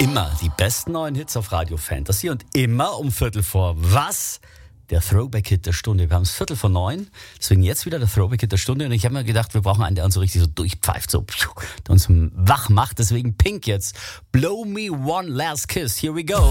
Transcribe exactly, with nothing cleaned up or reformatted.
Immer die besten neuen Hits auf Radio Fantasy und immer um Viertel vor was? Der Throwback-Hit der Stunde. Wir haben es Viertel vor neun, deswegen jetzt wieder der Throwback-Hit der Stunde. Und ich habe mir gedacht, wir brauchen einen, der uns so richtig so durchpfeift, so, der uns wach macht. Deswegen Pink jetzt. Blow me one last kiss. Here we go.